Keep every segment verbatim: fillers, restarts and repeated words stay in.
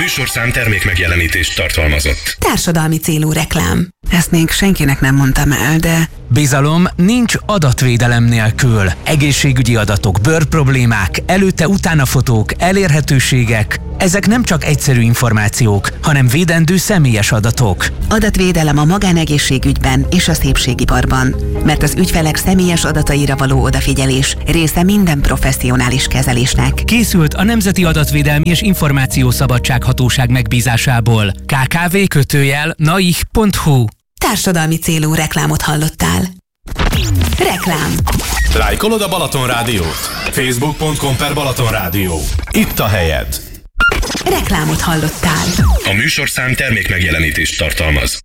műsorszám termék megjelenítést tartalmazott. Társadalmi célú reklám. Ezt még senkinek nem mondtam el, de... Bizalom nincs adatvédelem nélkül. Egészségügyi adatok, bőrproblémák, előtte-utána fotók, elérhetőségek. Ezek nem csak egyszerű információk, hanem védendő személyes adatok. Adatvédelem a magánegészségügyben és a szépségiparban. Mert az ügyfelek személyes adataira való odafigyelés része minden professzionális kezelésnek. Készült a Nemzeti Adatvédelmi és Információszabadság Hatóság megbízásából. ká ká vé kötőjel naih pont hu. Társadalmi célú reklámot hallottál. Reklám. Lájkolod a Balaton Rádiót? facebook pont com per Balaton Rádió. Itt a helyed. Reklámot hallottál. A műsorszám termék megjelenítést tartalmaz.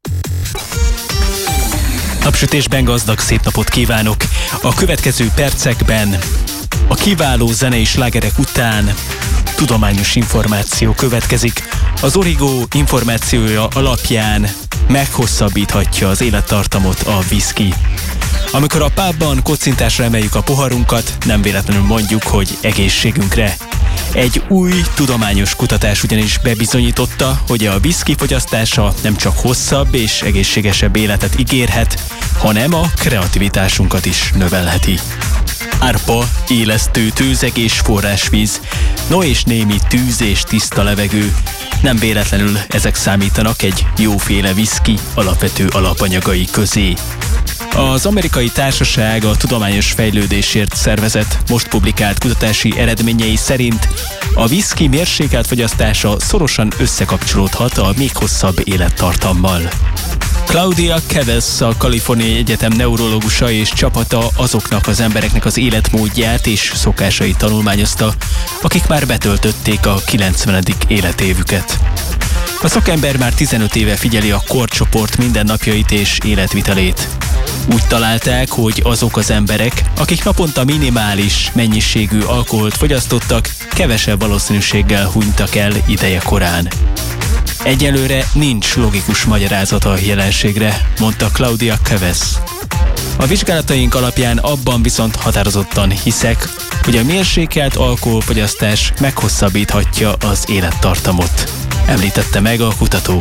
Napsütésben gazdag szép napot kívánok! A következő percekben a kiváló zenei slágerek után tudományos információ következik. Az Origo információja alapján meghosszabbíthatja az élettartamot a viszki. Amikor a pubban kocintásra emeljük a poharunkat, nem véletlenül mondjuk, hogy egészségünkre. Egy új tudományos kutatás ugyanis bebizonyította, hogy a viszki fogyasztása nem csak hosszabb és egészségesebb életet ígérhet, hanem a kreativitásunkat is növelheti. Árpa, élesztő tőzeg és forrásvíz, no és némi tűz és tiszta levegő. Nem véletlenül ezek számítanak egy jóféle viszki alapvető alapanyagai közé. Az amerikai társaság a Tudományos Fejlődésért Szervezet most publikált kutatási eredményei szerint a viszki mérsékelt fogyasztása szorosan összekapcsolódhat a még hosszabb élettartammal. Claudia Kevesz, a Kaliforniai Egyetem neurológusa és csapata azoknak az embereknek az életmódját és szokásait tanulmányozta, akik már betöltötték a kilencvenedik életévüket. A szakember már tizenöt éve figyeli a korcsoport mindennapjait és életvitelét. Úgy találták, hogy azok az emberek, akik naponta minimális mennyiségű alkoholt fogyasztottak, kevesebb valószínűséggel hunytak el ideje korán. Egyelőre nincs logikus magyarázata a jelenségre, mondta Claudia Kevesz. A vizsgálataink alapján abban viszont határozottan hiszek, hogy a mérsékelt alkoholfogyasztás meghosszabbíthatja az élettartamot, említette meg a kutató.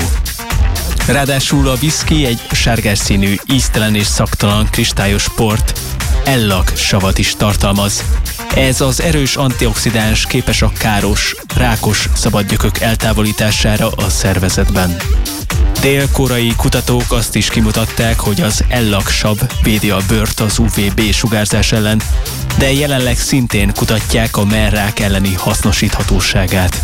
Ráadásul a viszki egy sárgás színű, íztelen és szagtalan kristályos port, ellag savat is tartalmaz. Ez az erős antioxidáns képes a káros, rákos szabadgyökök eltávolítására a szervezetben. Dél-koreai kutatók azt is kimutatták, hogy az ellagsav védi a bőrt az ú vé bé sugárzás ellen, de jelenleg szintén kutatják a mellrák elleni hasznosíthatóságát.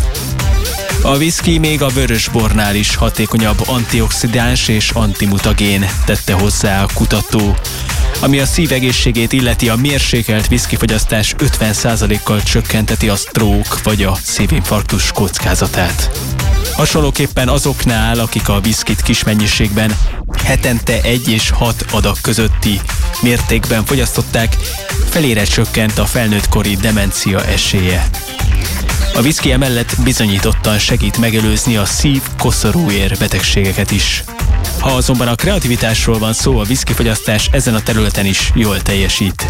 A viszki még a vörösbornál is hatékonyabb antioxidáns és antimutagén, tette hozzá a kutató. Ami a szívegészségét illeti, a mérsékelt viszkifogyasztás ötven százalékkal csökkenteti a stroke vagy a szívinfarktus kockázatát. Hasonlóképpen azoknál, akik a viszkit kis mennyiségben hetente egy és hat adag közötti mértékben fogyasztották, felére csökkent a felnőttkori demencia esélye. A viszki emellett bizonyítottan segít megelőzni a szív-koszorúér betegségeket is. Ha azonban a kreativitásról van szó, a viszkifogyasztás ezen a területen is jól teljesít.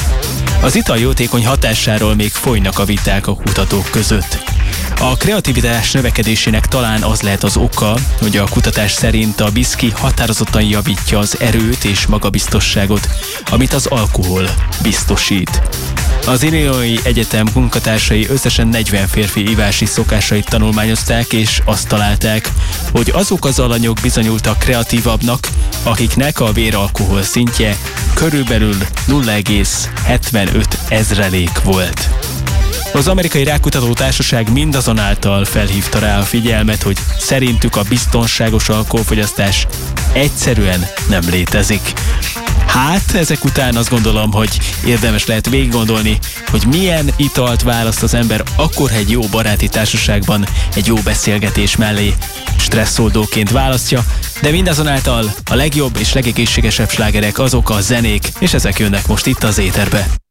Az ital jótékony hatásáról még folynak a viták a kutatók között. A kreativitás növekedésének talán az lehet az oka, hogy a kutatás szerint a viszki határozottan javítja az erőt és magabiztosságot, amit az alkohol biztosít. Az Illinois Egyetem munkatársai összesen negyven férfi ivási szokásait tanulmányozták, és azt találták, hogy azok az alanyok bizonyultak kreatívabbnak, akiknek a véralkohol szintje körülbelül nulla egész hetvenöt ezrelék volt. Az Amerikai Rákkutató Társaság mindazonáltal felhívta rá a figyelmet, hogy szerintük a biztonságos alkoholfogyasztás egyszerűen nem létezik. Hát, ezek után azt gondolom, hogy érdemes lehet végig gondolni, hogy milyen italt választ az ember akkor, ha egy jó baráti társaságban, egy jó beszélgetés mellé stresszoldóként választja, de mindazonáltal a legjobb és legegészségesebb slágerek azok a zenék, és ezek jönnek most itt az éterbe.